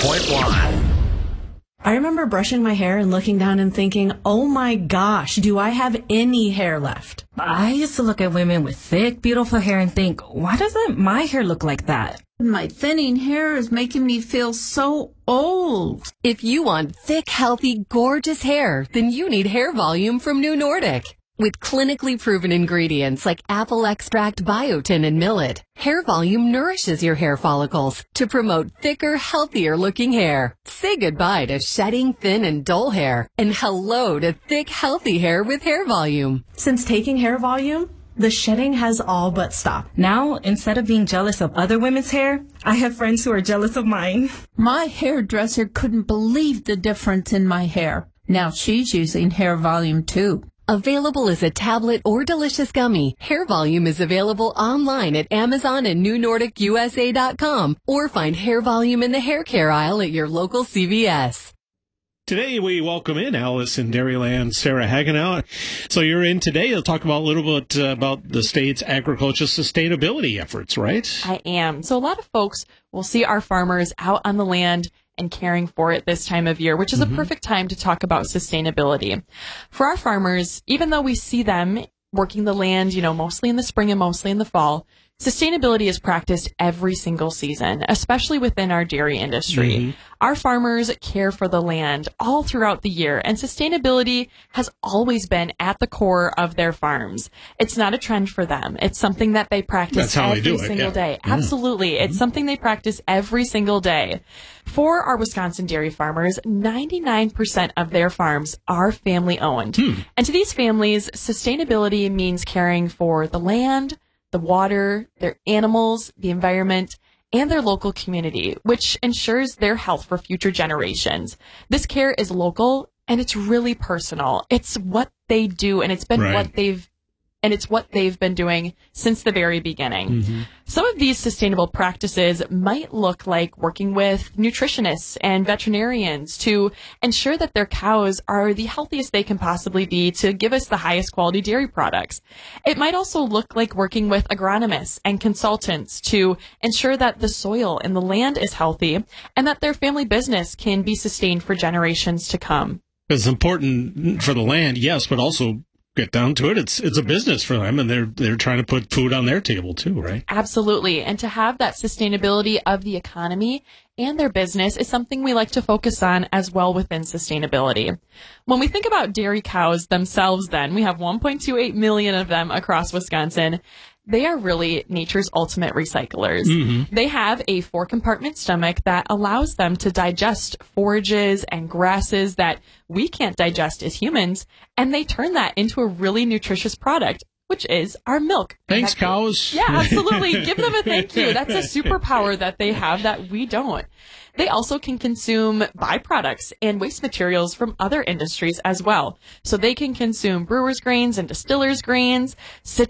101.1. I remember brushing my hair and looking down and thinking, oh my gosh, do I have any hair left? I used to look at women with thick, beautiful hair and think, why doesn't my hair look like that? My thinning hair is making me feel so old. If you want thick, healthy, gorgeous hair, then you need Hair Volume from New Nordic. With clinically proven ingredients like apple extract, biotin, and millet, Hair Volume nourishes your hair follicles to promote thicker, healthier looking hair. Say goodbye to shedding, thin, and dull hair, and hello to thick, healthy hair with Hair Volume. Since taking Hair Volume, the shedding has all but stopped. Now, instead of being jealous of other women's hair, I have friends who are jealous of mine. My hairdresser couldn't believe the difference in my hair. Now she's using Hair Volume too. Available as a tablet or delicious gummy, Hair Volume is available online at Amazon and NewNordicUSA.com, or find Hair Volume in the hair care aisle at your local CVS. Today we welcome in Alice in Dairyland, Sarah Hagenow. So you're in today to talk about a little bit about the state's agriculture sustainability efforts, right? I am. So a lot of folks will see our farmers out on the land and caring for it this time of year, which is a perfect time to talk about sustainability. For our farmers, even though we see them working the land, mostly in the spring and mostly in the fall, sustainability is practiced every single season, especially within our dairy industry. Our farmers care for the land all throughout the year, and sustainability has always been at the core of their farms. It's not a trend for them. It's something that they practice every single day. Absolutely. It's something they practice every single day. For our Wisconsin dairy farmers, 99% of their farms are family owned. And to these families, sustainability means caring for the land, the water, their animals, the environment, and their local community, which ensures their health for future generations. This care is local and it's really personal. It's what they do, and it's been what they've been doing since the very beginning. Some of these sustainable practices might look like working with nutritionists and veterinarians to ensure that their cows are the healthiest they can possibly be to give us the highest quality dairy products. It might also look like working with agronomists and consultants to ensure that the soil and the land is healthy and that their family business can be sustained for generations to come. It's important for the land, yes, but also get down to it. It's a business for them, and they're trying to put food on their table too, right? Absolutely. And to have that sustainability of the economy and their business is something we like to focus on as well within sustainability. When we think about dairy cows themselves, then we have 1.28 million of them across Wisconsin. They are really nature's ultimate recyclers. They have a 4-compartment stomach that allows them to digest forages and grasses that we can't digest as humans, and they turn that into a really nutritious product, which is our milk. Thanks, cows. Yeah, absolutely. Give them a thank you. That's a superpower that they have that we don't. They also can consume byproducts and waste materials from other industries as well. So they can consume brewers' grains and distillers' grains,